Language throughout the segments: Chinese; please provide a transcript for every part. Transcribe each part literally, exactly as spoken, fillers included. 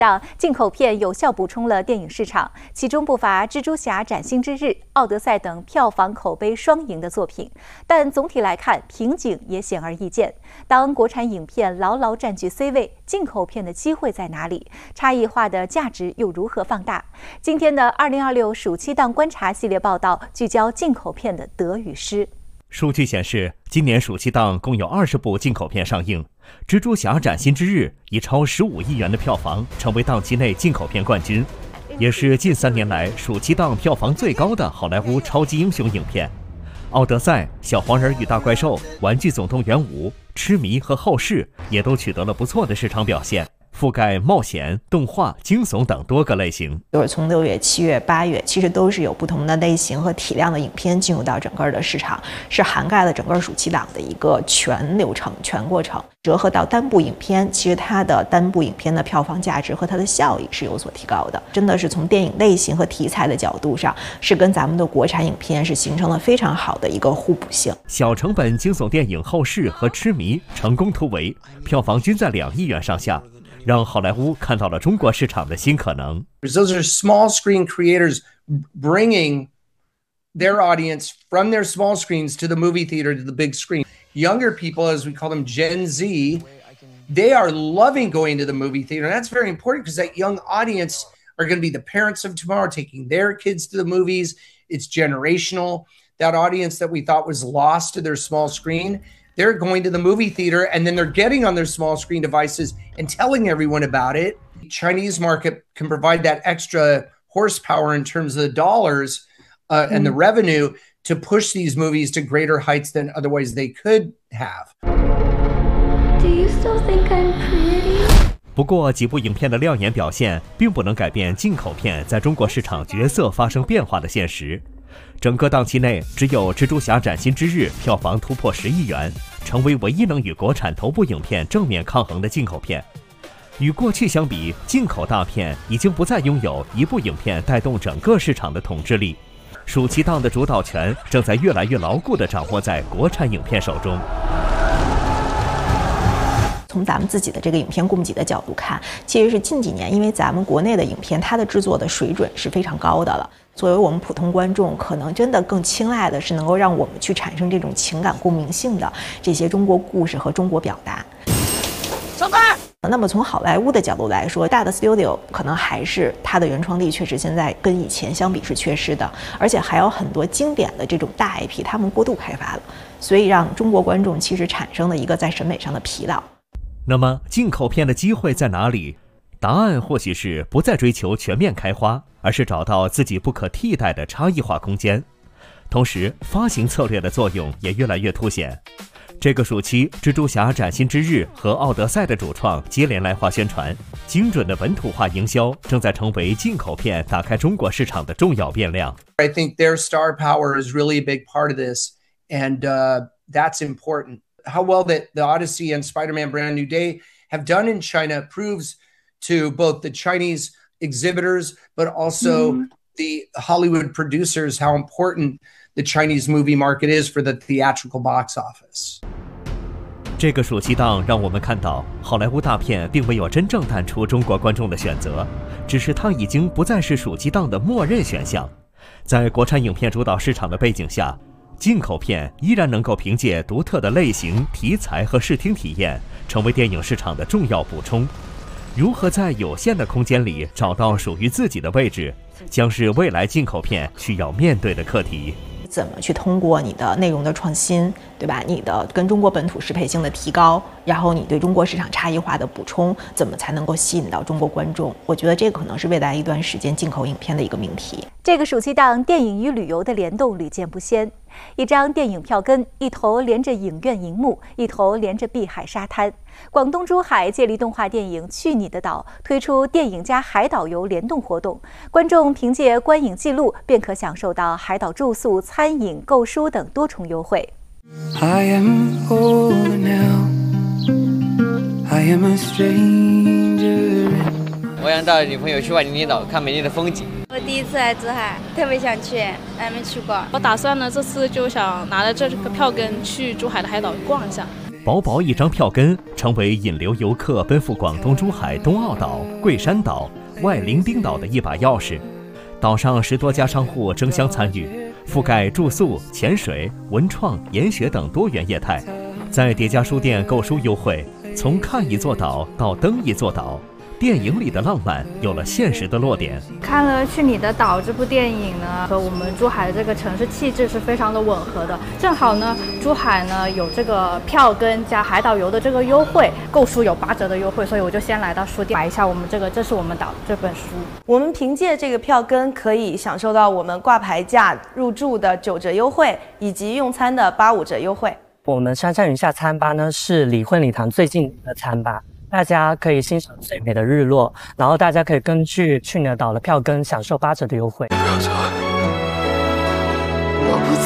让进口片有效补充了电影市场，其中不乏《蜘蛛侠：崭新之日》、《奥德赛》等票房口碑双赢的作品。但总体来看，瓶颈也显而易见。当国产影片牢牢占据 C 位，进口片的机会在哪里？差异化的价值又如何放大？今天的二零二六暑期档观察系列报道聚焦进口片的得与失。 数据显示，今年暑期档共有二十部进口片上映，《蜘蛛侠：崭新之日》以超十五亿元的票房成为档期内进口片冠军，也是近三年来暑期档票房最高的好莱坞超级英雄影片。《奥德赛》、《小黄人与大怪兽》、《玩具总动员五》、《痴迷》和《后世》也都取得了不错的市场表现，覆盖冒险、动画、惊悚等多个类型。 就是从六月、七月、八月，其实都是有不同的类型和体量的影片进入到整个的市场，是涵盖了整个暑期档的一个全流程、全过程。折合到单部影片，其实它的单部影片的票房价值和它的效益是有所提高的，真的是从电影类型和题材的角度上，是跟咱们的国产影片是形成了非常好的一个互补性。 小成本惊悚电影《后世》和《痴迷》成功突围，票房均在两亿元上下，让好莱坞看到了中国市场的新可能。 Those are small screen creators bringing their audience from their small screens to the movie theater to the big screen. Younger people, as we call them Gen Z, they are loving going to the movie theater. And that's very important because that young audience are going to be the parents of tomorrow, taking their kids to the movies. It's generational. That audience that we thought was lost to their small screen, they're going to the movie theater and then they're getting on their small screen devices and telling everyone about it. The Chinese market can provide that extra horsepower in terms of the dollars uh, and the revenue to push these movies to greater heights than otherwise they could have. Do you still think I'm pretty? 不过，几部影片的亮眼表现并不能改变进口片在中国市场角色发生变化的现实。整个档期内，只有《蜘蛛侠：崭新之日》票房突破十亿元，成为唯一能与国产头部影片正面抗衡的进口片。与过去相比，进口大片已经不再拥有一部影片带动整个市场的统治力，暑期档的主导权正在越来越牢固地掌握在国产影片手中。 从咱们自己的这个影片供给的角度看，其实是近几年，因为咱们国内的影片它的制作的水准是非常高的了。作为我们普通观众，可能真的更青睐的是能够让我们去产生这种情感共鸣性的这些中国故事和中国表达。 上班。 那么从好莱坞的角度来说，大的 studio 可能还是它的原创力确实现在跟以前相比是缺失的，而且还有很多经典的这种大 I P 他们过度开发了，所以让中国观众其实产生了一个在审美上的疲劳。 那么进口片的机会在哪里？答案或许是不再追求全面开花，而是找到自己不可替代的差异化空间。同时，发行策略的作用也越来越凸显。这个暑期，《蜘蛛侠：崭新之日》和《奥德赛》的主创接连来华宣传，精准的本土化营销正在成为进口片打开中国市场的重要变量。 I think their star power is really a big part of this, and uh, that's important. How well that the Odyssey and Spider-Man Brand New Day have done in China proves to both the Chinese exhibitors, but also mm-hmm. the Hollywood producers how important the Chinese movie market is for the theatrical box office. 这个暑期档让我们看到，好莱坞大片并没有真正淡出中国观众的选择，只是它已经不再是暑期档的默认选项。在国产影片主导市场的背景下，进口片依然能够凭借独特的类型、题材和视听体验，成为电影市场的重要补充。如何在有限的空间里找到属于自己的位置，将是未来进口片需要面对的课题。 怎么去通过你的内容的创新，对吧？你的跟中国本土适配性的提高，然后你对中国市场差异化的补充，怎么才能够吸引到中国观众？我觉得这个可能是未来一段时间进口影片的一个命题。 这个暑期档，电影与旅游的联动屡见不鲜。一张电影票根，一头连着影院荧幕，一头连着碧海沙滩。广东珠海借力动画电影《去你的岛》推出电影加海岛游联动活动，观众凭借观影记录便可享受到海岛住宿、餐饮、购书等多重优惠。I am older now. I am a stranger. 我想带女朋友去万宁岛看美丽的风景。 我第一次来珠海，特别想去，还没去过。 我打算呢，这次就想拿着这个票根去珠海的海岛逛一下。 薄薄一张票根成为引流游客奔赴广东珠海东澳岛、桂山岛、外伶仃岛的一把钥匙。岛上十多家商户争相参与，覆盖住宿、潜水、文创、研学等多元业态。在叠加书店购书优惠，从看一座岛到登一座岛，电影里的浪漫有了现实的落点。 看了《去你的岛》这部电影呢，和我们珠海的这个城市气质是非常的吻合的。正好呢，珠海呢有这个票根加海岛游的这个优惠，购书有八折的优惠，所以我就先来到书店买一下我们这个《这是我们岛》这本书。 我们凭借这个票根可以享受到我们挂牌价入住的九折优惠，以及用餐的八五折优惠。 我们山上云下餐吧呢是离婚礼堂最近的餐吧，大家可以欣赏最美的日落，然后大家可以根据去你的岛的票根享受八折的优惠。 不要走，我不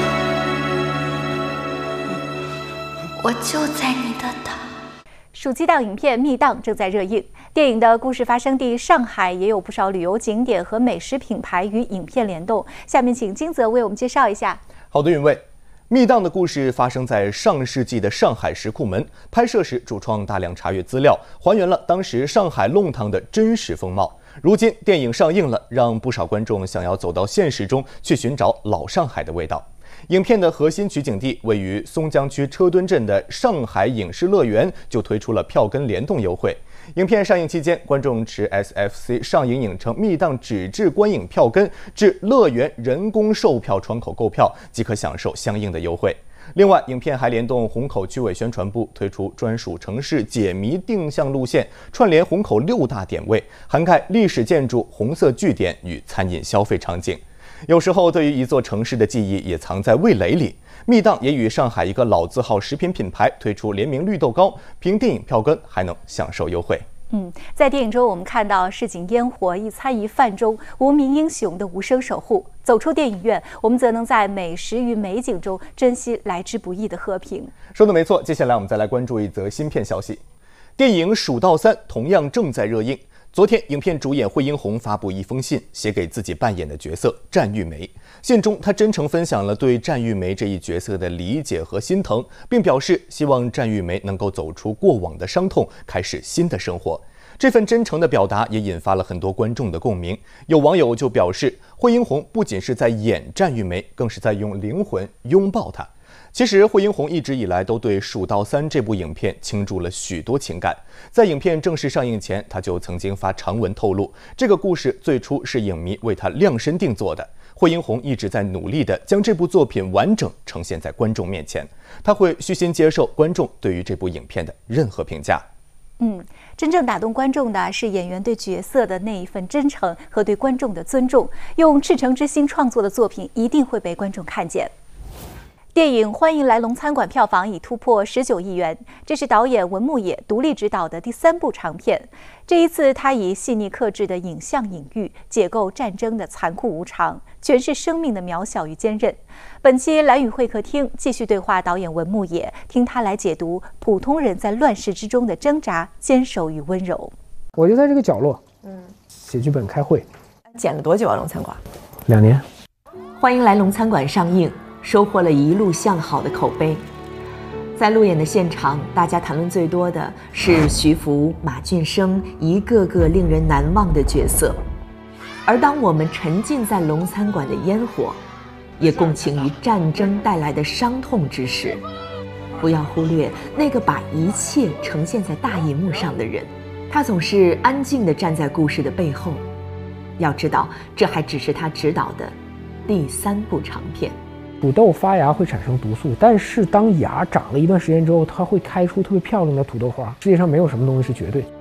走，我就在你的岛。 暑期档影片《密档》正在热映，电影的故事发生地上海也有不少旅游景点和美食品牌与影片联动。下面请金泽为我们介绍一下。 好的，允卫。密档的故事发生在上世纪的上海石库门，拍摄时主创大量查阅资料，还原了当时上海弄堂的真实风貌。如今电影上映了，让不少观众想要走到现实中去寻找老上海的味道。影片的核心取景地位于松江区车墩镇的上海影视乐园就推出了票根联动优惠。影片上映期间，观众持 S F C 上影影城密档纸质观影票根至乐园人工售票窗口购票，即可享受相应的优惠。另外，影片还联动虹口区委宣传部推出专属城市解谜定向路线，串联虹口六大点位，涵盖历史建筑、红色据点与餐饮消费场景。有时候，对于一座城市的记忆也藏在味蕾里。密档也与上海一个老字号食品品牌推出联名绿豆糕，凭电影票根还能享受优惠。 嗯，在电影中，我们看到市井烟火、一餐一饭中无名英雄的无声守护。走出电影院，我们则能在美食与美景中珍惜来之不易的和平。 说的没错，接下来我们再来关注一则新片消息。电影《蜀道三》同样正在热映。昨天，影片主演惠英红发布一封信，写给自己扮演的角色战玉梅。信中，她真诚分享了对战玉梅这一角色的理解和心疼，并表示希望战玉梅能够走出过往的伤痛，开始新的生活。这份真诚的表达也引发了很多观众的共鸣。有网友就表示，惠英红不仅是在演战玉梅，更是在用灵魂拥抱她。其实，惠英红一直以来都对《蜀道三》这部影片倾注了许多情感。在影片正式上映前，她就曾经发长文透露，这个故事最初是影迷为她量身定做的。惠英红一直在努力地将这部作品完整呈现在观众面前，她会虚心接受观众对于这部影片的任何评价。 嗯，真正打动观众的是演员对角色的那一份真诚和对观众的尊重。用赤诚之心创作的作品，一定会被观众看见。电影《欢迎来龙餐馆》票房已突破十九亿元，这是导演文牧野独立执导的第三部长片。这一次，他以细腻克制的影像隐喻，解构战争的残酷无常，诠释生命的渺小与坚韧。本期蓝宇会客厅继续对话导演文牧野，听他来解读普通人在乱世之中的挣扎、坚守与温柔。 我就在这个角落，嗯，写剧本、开会。 剪了多久啊？龙餐馆？ 两年。 欢迎来龙餐馆上映。收获了一路向好的口碑。在路演的现场，大家谈论最多的是徐福、马俊生一个个令人难忘的角色。而当我们沉浸在龙餐馆的烟火，也共情于战争带来的伤痛之时，不要忽略那个把一切呈现在大荧幕上的人，他总是安静地站在故事的背后。要知道，这还只是他执导的第三部长片。 土豆发芽会产生毒素，但是当芽长了一段时间之后，它会开出特别漂亮的土豆花。世界上没有什么东西是绝对。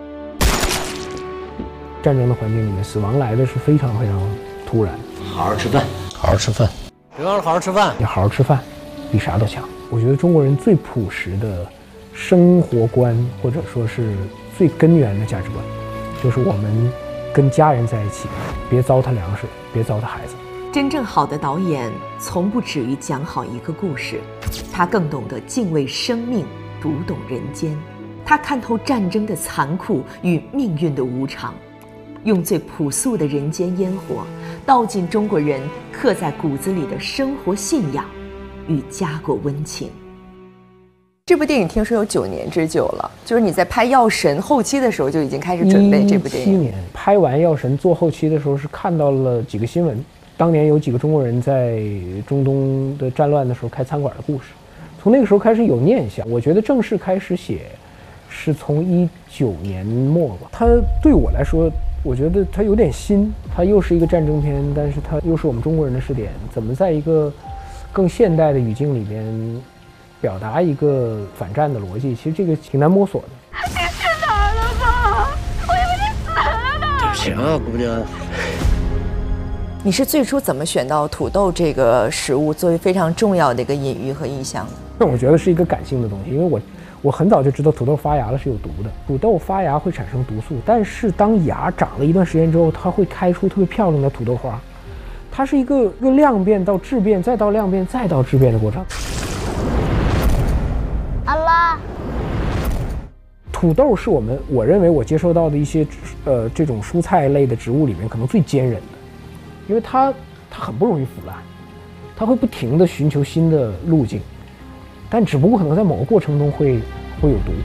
战争的环境里面，死亡来的是非常非常突然。 好好吃饭， 好好吃饭， 别忘了好好吃饭。 你好好吃饭，比啥都强。我觉得中国人最朴实的生活观，或者说是最根源的价值观，就是我们跟家人在一起，别糟蹋粮食，别糟蹋孩子。 真正好的导演从不止于讲好一个故事，他更懂得敬畏生命，读懂人间。他看透战争的残酷与命运的无常，用最朴素的人间烟火，道尽中国人刻在骨子里的生活信仰与家国温情。 这部电影听说有九年之久了，就是你在拍《药神》后期的时候就已经开始准备这部电影。 一七年拍完《药神》做后期的时候，是看到了几个新闻，当年有几个中国人在中东的战乱的时候开餐馆的故事，从那个时候开始有念想。我觉得正式开始写是从一九年末吧。它对我来说，我觉得它有点新，它又是一个战争片，但是它又是我们中国人的视点，怎么在一个更现代的语境里边表达一个反战的逻辑，其实这个挺难摸索的。 你去哪儿了吧？我以为你死了呢。 对不起啊，姑娘。 你是最初怎么选到土豆这个食物作为非常重要的一个隐喻和意象的？ 那我觉得是一个感性的东西，因为我我很早就知道土豆发芽了是有毒的，土豆发芽会产生毒素，但是当芽长了一段时间之后，它会开出特别漂亮的土豆花，它是一个一个量变到质变，再到量变，再到质变的过程。 阿拉， 土豆是我们我认为我接受到的一些呃这种蔬菜类的植物里面可能最坚韧的，因为它它很不容易腐烂，它会不停地寻求新的路径，但只不过可能在某个过程中会会有毒。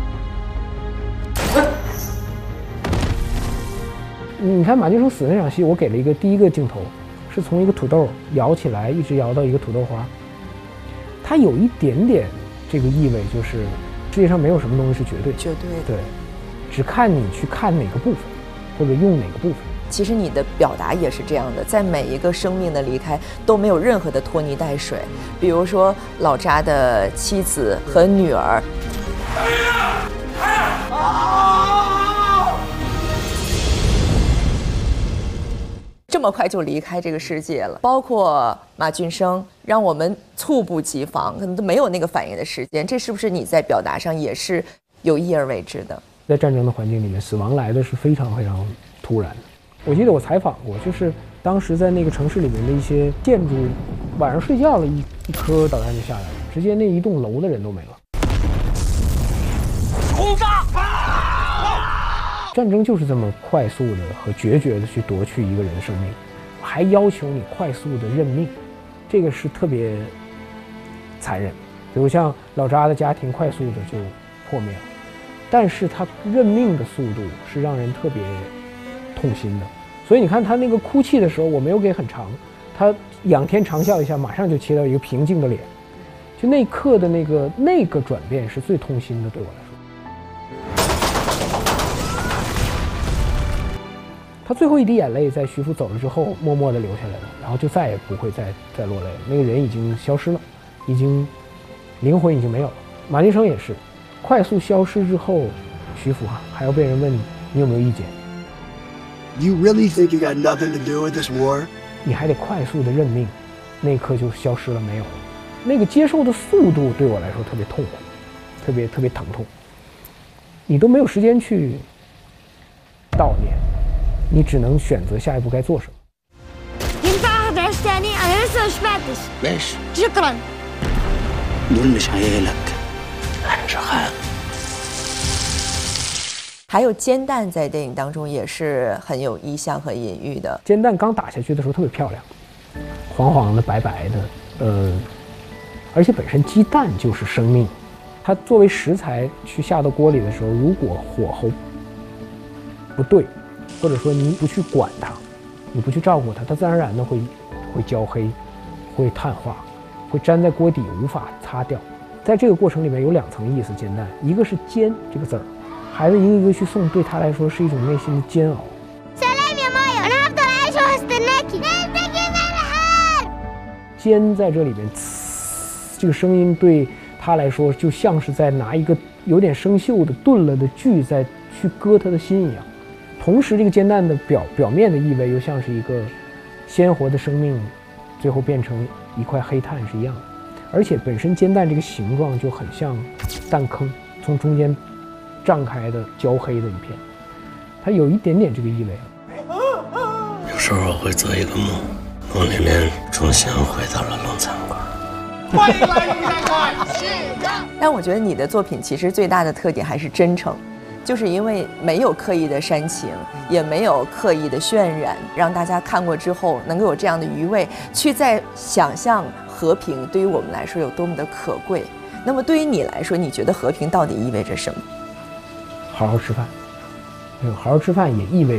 你看马俊生死的那场戏，我给了一个第一个镜头，是从一个土豆摇起来，一直摇到一个土豆花，它有一点点这个意味，就是世界上没有什么东西是绝对绝对的， 对，只看你去看哪个部分，或者用哪个部分。 其实你的表达也是这样的，在每一个生命的离开都没有任何的拖泥带水。比如说老扎的妻子和女儿，这么快就离开这个世界了。包括马俊生，让我们猝不及防，可能都没有那个反应的时间。这是不是你在表达上也是有意而为之的？ 在战争的环境里面，死亡来的是非常非常突然的。我记得我采访过，就是当时在那个城市里面的一些建筑，晚上睡觉了，一一颗导弹就下来了，直接那一栋楼的人都没了。轰炸！战争就是这么快速的和决绝的去夺去一个人的生命，还要求你快速的认命，这个是特别残忍。比如像老扎的家庭快速的就破灭了，但是他认命的速度是让人特别痛心的。所以你看他那个哭泣的时候，我没有给很长，他仰天长啸一下，马上就切到一个平静的脸，就那一刻的那个那个转变是最痛心的，对我来说。他最后一滴眼泪在徐福走了之后默默地流下来了，然后就再也不会再再落泪了。那个人已经消失了，已经灵魂已经没有了。马俊生也是快速消失之后，徐福啊还要被人问你有没有意见。 You really think you got nothing to do with this war? 你还得快速的认命，那一刻就消失了，没有了。那个接受的速度对我来说特别痛苦，特别特别疼痛。你都没有时间去悼念，你只能选择下一步该做什么。 ينفع اخد عيش تاني؟ انا لسه ما شبعتش. ماشي. شكرا. دول مش عيالك. احنا شغال. 还有煎蛋在电影当中也是很有意象和隐喻的。 煎蛋刚打下去的时候特别漂亮，黄黄的、白白的，呃，而且本身鸡蛋就是生命，它作为食材去下到锅里的时候，如果火候不对，或者说你不去管它，你不去照顾它，它自然而然的会会焦黑，会碳化，会粘在锅底无法擦掉。在这个过程里面有两层意思，煎蛋，一个是煎这个字儿。孩子一个一个去送，对他来说是一种内心的煎熬。煎在这里边，这个声音对他来说就像是在拿一个有点生锈的钝了的锯在去割他的心一样。同时，这个煎蛋的表表面的意味又像是一个鲜活的生命，最后变成一块黑炭是一样的。而且本身煎蛋这个形状就很像弹坑，从中间胀开的焦黑的一片，它有一点点这个意味。 有时候我会做一个梦，梦里面重新回到了龙餐馆。 欢迎来龙餐馆。但我觉得你的作品其实最大的特点还是真诚，就是因为没有刻意的煽情，也没有刻意的渲染，让大家看过之后能够有这样的余味，去再想象和平对于我们来说有多么的可贵。 那么对于你来说，你觉得和平到底意味着什么？ 好好吃饭。这个好好吃饭也意味